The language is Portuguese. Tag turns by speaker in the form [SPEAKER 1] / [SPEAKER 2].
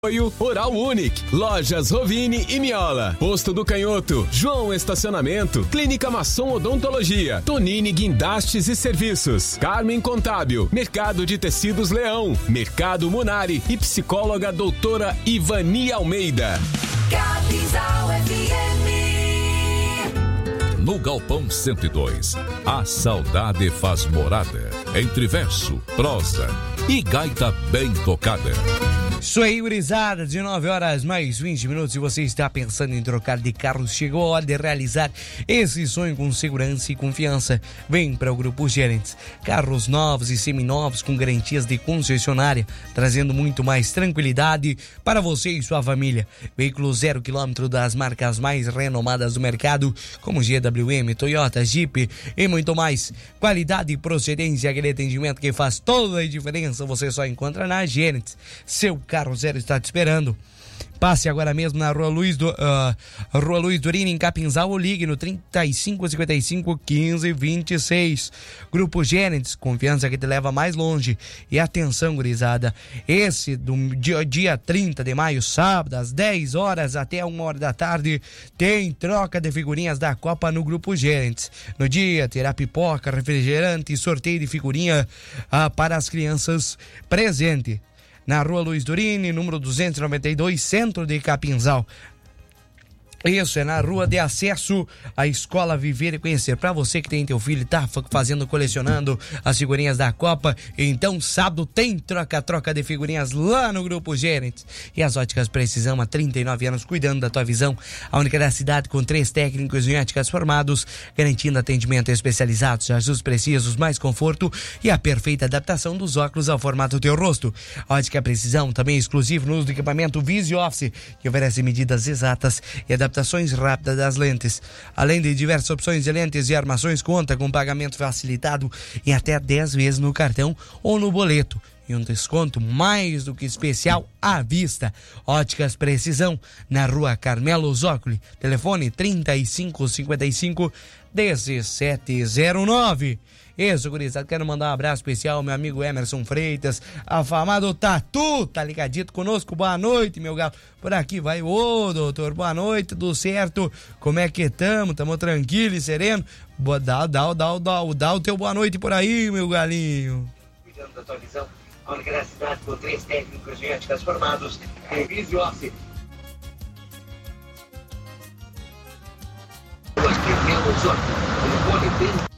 [SPEAKER 1] Apoio Oral Unique, Lojas Rovini e Miola, Posto do Canhoto, João Estacionamento, Clínica Masson Odontologia, Tonini Guindastes e Serviços, Carmen Contábil, Mercado de Tecidos Leão, Mercado Munari e psicóloga doutora Ivani Almeida.
[SPEAKER 2] Capinzal FM.
[SPEAKER 3] No Galpão 102, a saudade faz morada, entre verso, prosa e gaita bem tocada.
[SPEAKER 4] Isso aí, gurizada, 19 horas mais 20 minutos. Se você está pensando em trocar de carro, chegou a hora de realizar esse sonho com segurança e confiança. Vem para o Grupo Gerentes. Carros novos e seminovos com garantias de concessionária, trazendo muito mais tranquilidade para você e sua família. Veículos 0 km das marcas mais renomadas do mercado, como GWM, Toyota, Jeep e muito mais. Qualidade e procedência, aquele atendimento que faz toda a diferença, você só encontra na Gerentes. Seu carro zero está te esperando. Passe agora mesmo na Rua Luiz Durini, em Capinzal, ou ligue no 3555-1526. Grupo Gerentes, confiança que te leva mais longe. E atenção, gurizada, esse do dia 30 de maio, sábado, às 10 horas até 1 hora da tarde, tem troca de figurinhas da Copa no Grupo Gerentes. No dia terá pipoca, refrigerante e sorteio de figurinha para as crianças presente. Na Rua Luiz Durini, número 292, centro de Capinzal. Isso é na rua de acesso à Escola Viver e Conhecer. Para você que tem teu filho e tá colecionando as figurinhas da Copa, então sábado tem troca de figurinhas lá no Grupo Gerentes. E as Óticas Precisão, há 39 anos cuidando da tua visão. A única da cidade com 3 técnicos em óticas formados, garantindo atendimento especializado, ajustes precisos, mais conforto e a perfeita adaptação dos óculos ao formato do teu rosto. A Ótica Precisão também é exclusivo no uso do equipamento Visi Office, que oferece medidas exatas e adaptações rápidas das lentes. Além de diversas opções de lentes e armações, conta com pagamento facilitado em até 10 vezes no cartão ou no boleto. E um desconto mais do que especial à vista. Óticas Precisão, na Rua Carmelo Zócoli. Telefone 3555-1709. Isso, gurizada, quero mandar um abraço especial ao meu amigo Emerson Freitas, afamado Tatu, tá ligadito conosco, boa noite, meu galo. Por aqui vai, doutor, boa noite, tudo certo? Como é que tamo tranquilo e sereno? Dá o teu boa noite por aí, meu galinho.
[SPEAKER 5] Cuidando da tua visão, a única da cidade com 3 técnicos de óticas formados, é Visi Office. Nós perdemos o telefone